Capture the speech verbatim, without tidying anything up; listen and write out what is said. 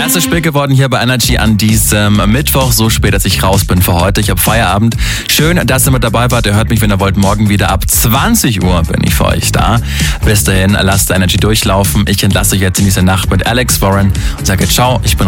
Es ist spät geworden hier bei Energy an diesem Mittwoch, so spät, dass ich raus bin für heute. Ich habe Feierabend. Schön, dass ihr mit dabei wart. Ihr hört mich, wenn ihr wollt, morgen wieder ab zwanzig Uhr bin ich für euch da. Bis dahin, lasst Energy durchlaufen. Ich entlasse euch jetzt in diese Nacht mit Alex Warren und sage ciao, ich bin